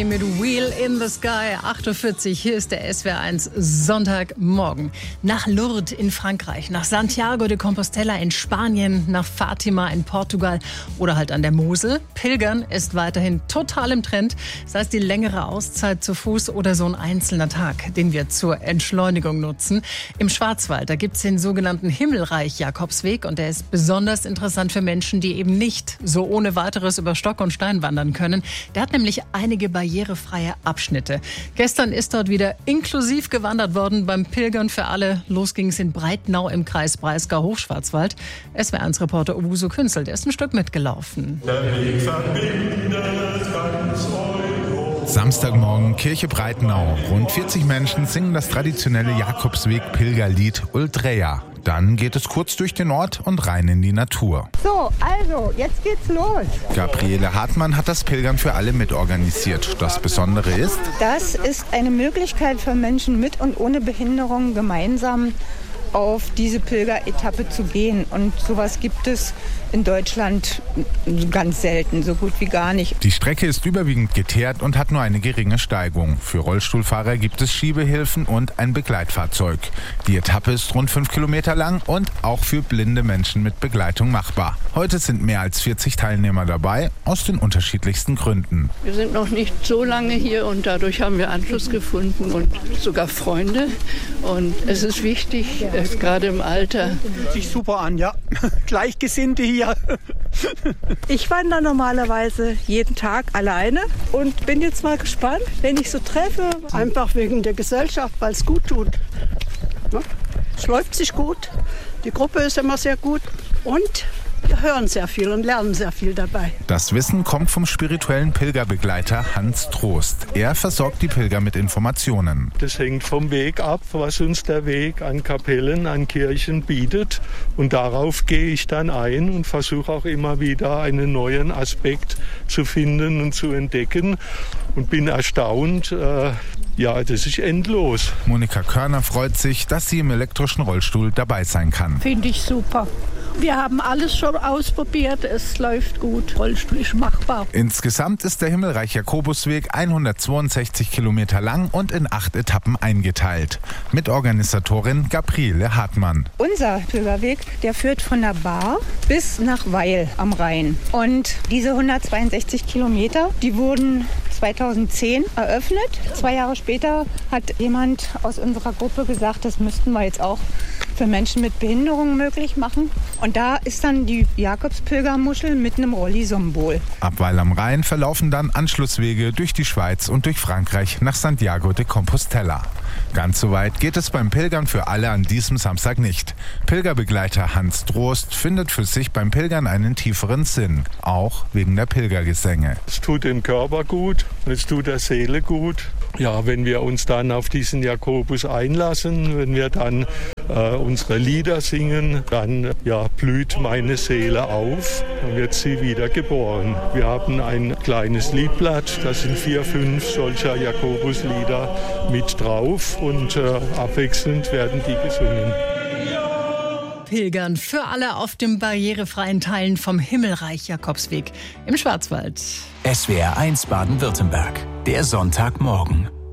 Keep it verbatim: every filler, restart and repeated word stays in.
Journey mit Wheel in the Sky. acht Uhr vierzig, hier ist der S W R eins Sonntagmorgen. Nach Lourdes in Frankreich, nach Santiago de Compostela in Spanien, nach Fatima in Portugal oder halt an der Mosel. Pilgern ist weiterhin total im Trend. Sei es die längere Auszeit zu Fuß oder so ein einzelner Tag, den wir zur Entschleunigung nutzen. Im Schwarzwald, da gibt es den sogenannten Himmelreich-Jakobsweg und der ist besonders interessant für Menschen, die eben nicht so ohne weiteres über Stock und Stein wandern können. Der hat nämlich einige barrierefreie Abschnitte. Gestern ist dort wieder inklusiv gewandert worden beim Pilgern für alle. Los ging es in Breitnau im Kreis Breisgau-Hochschwarzwald. S W R eins Reporter Ubuso Künzel, der ist ein Stück mitgelaufen. Der Weg verbindet ganz Europa. Samstagmorgen, Kirche Breitnau. Rund vierzig Menschen singen das traditionelle Jakobsweg-Pilgerlied Ultreia. Dann geht es kurz durch den Ort und rein in die Natur. So, also, jetzt geht's los. Gabriele Hartmann hat das Pilgern für alle mitorganisiert. Das Besondere ist, Das ist eine Möglichkeit für Menschen mit und ohne Behinderung gemeinsam auf diese Pilgeretappe zu gehen. Und sowas gibt es in Deutschland ganz selten, so gut wie gar nicht. die Strecke ist überwiegend geteert und hat nur eine geringe Steigung. Für Rollstuhlfahrer gibt es Schiebehilfen und ein Begleitfahrzeug. Die Etappe ist rund fünf Kilometer lang und auch für blinde Menschen mit Begleitung machbar. Heute sind mehr als vierzig Teilnehmer dabei, aus den unterschiedlichsten Gründen. Wir sind noch nicht so lange hier und dadurch haben wir Anschluss gefunden und sogar Freunde. Und es ist wichtig, es gerade im Alter. Fühlt sich super an, ja. Gleichgesinnte hier. Ich wandere normalerweise jeden Tag alleine und bin jetzt mal gespannt, wen ich so treffe. Einfach wegen der Gesellschaft, weil es gut tut. Ne? Es läuft sich gut, die Gruppe ist immer sehr gut und wir hören sehr viel und lernen sehr viel dabei. Das Wissen kommt vom spirituellen Pilgerbegleiter Hans Trost. Er versorgt die Pilger mit Informationen. Das hängt vom Weg ab, was uns der Weg an Kapellen, an Kirchen bietet. Und darauf gehe ich dann ein und versuche auch immer wieder einen neuen Aspekt zu finden und zu entdecken. Und bin erstaunt, äh, ja, das ist endlos. Monika Körner freut sich, dass sie im elektrischen Rollstuhl dabei sein kann. Finde ich super. Wir haben alles schon ausprobiert, es läuft gut, Rollstuhl ist machbar. Insgesamt ist der Himmelreich-Jakobusweg hundertzweiundsechzig Kilometer lang und in acht Etappen eingeteilt. Mitorganisatorin Gabriele Hartmann. Unser Pilgerweg, der führt von der Bar bis nach Weil am Rhein. Und diese hundertzweiundsechzig Kilometer, die wurden zweitausendzehn eröffnet. Zwei Jahre später hat jemand aus unserer Gruppe gesagt, das müssten wir jetzt auch für Menschen mit Behinderungen möglich machen. Und da ist dann die Jakobspilgermuschel mit einem Rolli-Symbol. Ab Weil am Rhein verlaufen dann Anschlusswege durch die Schweiz und durch Frankreich nach Santiago de Compostela. Ganz so weit geht es beim Pilgern für alle an diesem Samstag nicht. Pilgerbegleiter Hans Trost findet für sich beim Pilgern einen tieferen Sinn, auch wegen der Pilgergesänge. Es tut dem Körper gut und es tut der Seele gut. Ja, wenn wir uns dann auf diesen Jakobus einlassen, wenn wir dann äh, unsere Lieder singen, dann ja, blüht meine Seele auf und wird sie wieder geboren. Wir haben ein kleines Liedblatt, da sind vier, fünf solcher Jakobuslieder mit drauf und äh, abwechselnd werden die gesungen. Pilgern für alle auf dem barrierefreien Teilen vom Himmelreich-Jakobsweg im Schwarzwald. S W R eins Baden-Württemberg, der Sonntagmorgen.